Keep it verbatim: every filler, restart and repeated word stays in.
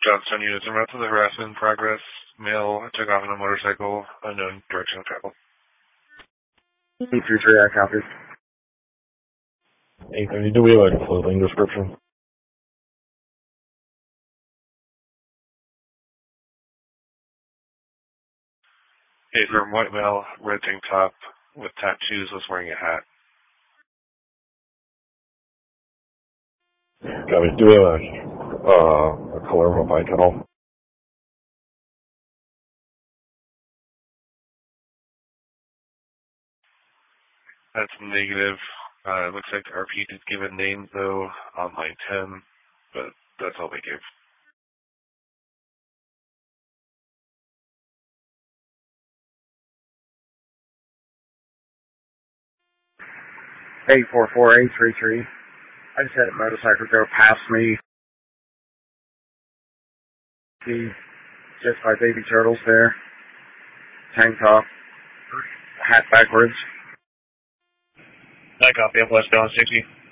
Johnstone units en route to the harassment in progress. Male took off on a motorcycle, unknown direction of travel. eight three three, I copy. eight thirty, do we have a clothing description? A firm white male, red tank top with tattoos, was wearing a hat. Copy. Do we have a, uh, a color of a bike at all? That's negative. Uh, it looks like R P did give a name, though, on line ten, but that's all they gave. eight four four, eight three three. I just had a motorcycle go past me. See, just by baby turtles there. Tank top. Hat backwards. I copy. I'm westbound sixty.